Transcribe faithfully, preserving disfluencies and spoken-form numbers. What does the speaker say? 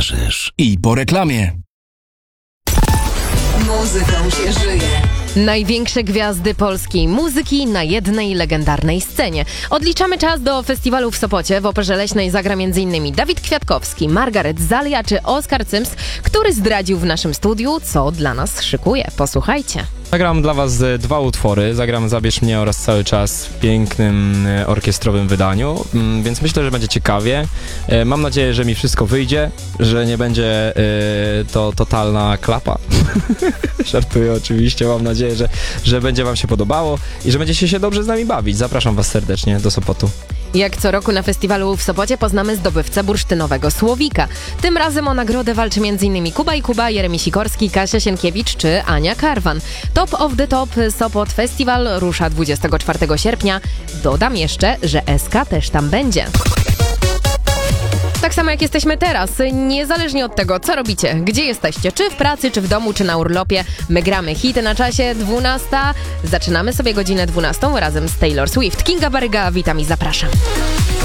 marzysz. I po reklamie. Muzyką się żyje. Największe gwiazdy polskiej muzyki na jednej legendarnej scenie. Odliczamy czas do festiwalu w Sopocie. W Operze Leśnej zagra m.in. Dawid Kwiatkowski, Margaret Zalia czy Oskar Cyms, który zdradził w naszym studiu, co dla nas szykuje. Posłuchajcie. Zagram dla was dwa utwory. Zagram Zabierz mnie oraz Cały czas w pięknym orkiestrowym wydaniu, więc myślę, że będzie ciekawie. Mam nadzieję, że mi wszystko wyjdzie, że nie będzie to totalna klapa. Żartuję oczywiście, mam nadzieję, że, że będzie wam się podobało i że będziecie się dobrze z nami bawić. Zapraszam was serdecznie do Sopotu. Jak co roku na festiwalu w Sopocie poznamy zdobywcę bursztynowego Słowika. Tym razem o nagrodę walczy m.in. Kuba i Kuba, Jeremi Sikorski, Kasia Sienkiewicz czy Ania Karwan. Top of the Top Sopot Festiwal rusza dwudziestego czwartego sierpnia. Dodam jeszcze, że S K też tam będzie. Tak samo jak jesteśmy teraz, niezależnie od tego, co robicie, gdzie jesteście, czy w pracy, czy w domu, czy na urlopie, my gramy hity na czasie dwunasta. Zaczynamy sobie godzinę dwunastą razem z Taylor Swift. Kinga Baryga, witam i zapraszam.